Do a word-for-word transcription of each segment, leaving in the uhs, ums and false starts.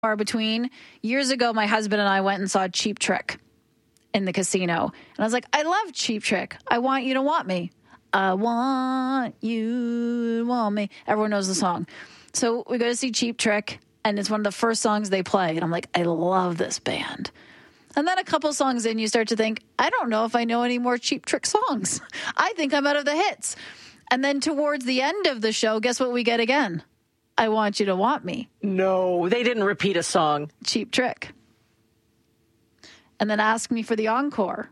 far between. Years ago, my husband and I went and saw Cheap Trick in the casino. And I was like, I love Cheap Trick. I want you to want me. I want you to want me. Everyone knows the song. So we go to see Cheap Trick, and it's one of the first songs they play. And I'm like, I love this band. And then a couple songs in, you start to think, I don't know if I know any more Cheap Trick songs. I think I'm out of the hits. And then towards the end of the show, guess what we get again? I want you to want me. No, they didn't repeat a song. Cheap Trick. And then ask me for the encore.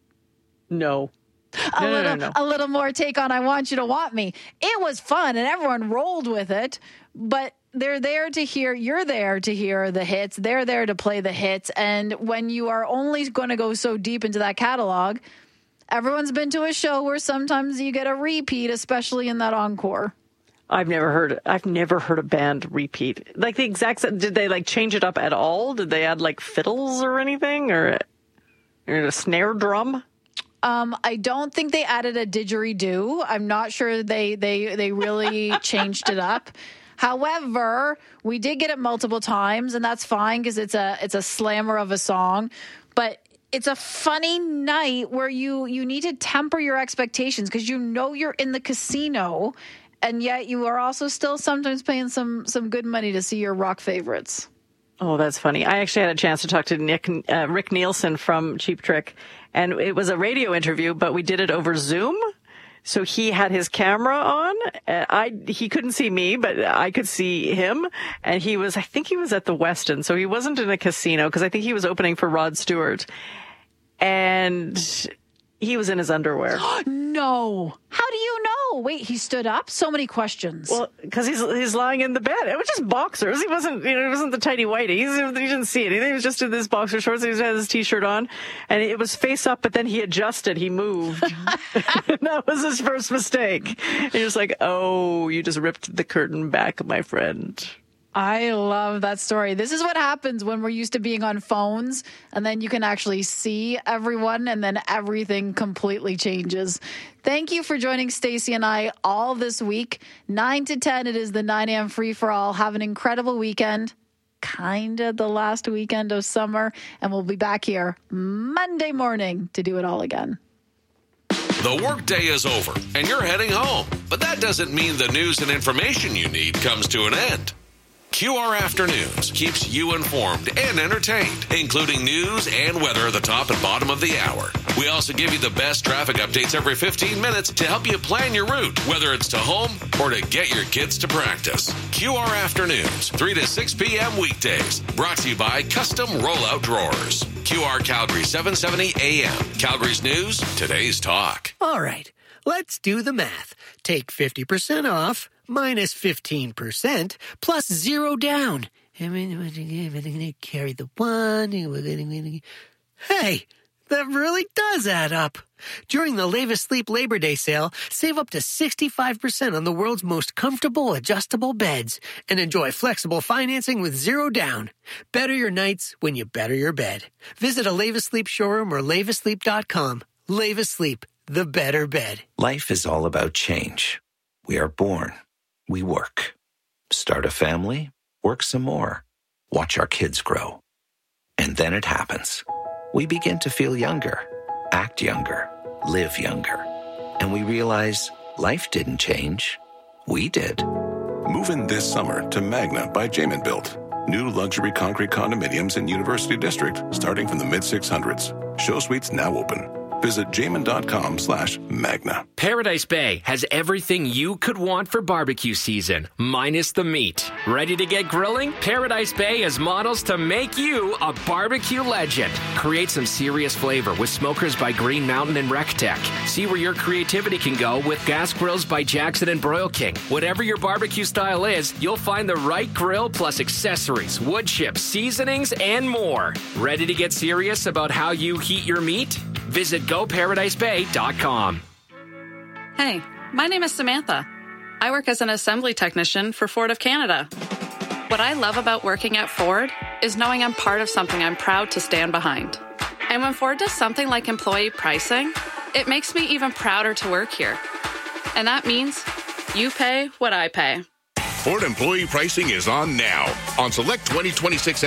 No. A no, little, no, no. a little more take on I want you to want me. It was fun and everyone rolled with it, but they're there to hear, you're there to hear the hits. They're there to play the hits. And when you are only going to go so deep into that catalog, everyone's been to a show where sometimes you get a repeat, especially in that encore. I've never heard. I've never heard a band repeat like the exact. Did they like change it up at all? Did they add like fiddles or anything, or, or a snare drum? Um, I don't think they added a didgeridoo. I'm not sure they they they really changed it up. However, we did get it multiple times, and that's fine because it's a it's a slammer of a song, but. It's a funny night where you, you need to temper your expectations because you know you're in the casino, and yet you are also still sometimes paying some some good money to see your rock favorites. Oh, that's funny. I actually had a chance to talk to Nick uh, Rick Nielsen from Cheap Trick, and it was a radio interview, but we did it over Zoom. So he had his camera on. And I he couldn't see me, but I could see him. And he was, I think he was at the Westin, so he wasn't in a casino because I think he was opening for Rod Stewart. And he was in his underwear. No. How do you know? Wait, he stood up? So many questions. Well, because he's he's lying in the bed. It was just boxers. He wasn't, you know, it wasn't the tighty whitey. He's, he didn't see anything. He was just in this boxer shorts. He had his t-shirt on, and it was face up. But then he adjusted. He moved. That was his first mistake. And he was like, "Oh, you just ripped the curtain back, my friend." I love that story. This is what happens when we're used to being on phones, and then you can actually see everyone, and then everything completely changes. Thank you for joining Stacey and I all this week. nine to ten, it is the nine a.m. free-for-all. Have an incredible weekend. Kind of the last weekend of summer, and we'll be back here Monday morning to do it all again. The workday is over, and you're heading home. But that doesn't mean the news and information you need comes to an end. Q R Afternoons keeps you informed and entertained, including news and weather at the top and bottom of the hour. We also give you the best traffic updates every fifteen minutes to help you plan your route, whether it's to home or to get your kids to practice. Q R Afternoons, three to six p.m. weekdays. Brought to you by Custom Rollout Drawers. Q R Calgary, seven seventy A M. Calgary's news, today's talk. All right, let's do the math. Take fifty percent off. Minus fifteen percent plus zero down. Carry the one. Hey, that really does add up. During the Lavis Sleep Labor Day sale, save up to sixty-five percent on the world's most comfortable adjustable beds and enjoy flexible financing with zero down. Better your nights when you better your bed. Visit a Lavis Sleep showroom or lavis sleep dot com. Lavis Sleep, the better bed. Life is all about change. We are born. We work, start a family, work some more, watch our kids grow. And then it happens. We begin to feel younger, act younger, live younger. And we realize life didn't change. We did. Move in this summer to Magna by Jamin Built. New luxury concrete condominiums in University District starting from the mid six hundreds. Show suites now open. Visit jamin.com slash Magna. Paradise Bay has everything you could want for barbecue season, minus the meat. Ready to get grilling? Paradise Bay has models to make you a barbecue legend. Create some serious flavor with smokers by Green Mountain and RecTech. See where your creativity can go with gas grills by Jackson and Broil King. Whatever your barbecue style is, you'll find the right grill plus accessories, wood chips, seasonings, and more. Ready to get serious about how you heat your meat? Visit go paradise bay dot com. Hey, my name is Samantha. I work as an assembly technician for Ford of Canada. What I love about working at Ford is knowing I'm part of something I'm proud to stand behind. And when Ford does something like employee pricing, it makes me even prouder to work here. And that means you pay what I pay. Ford employee pricing is on now on select twenty twenty-six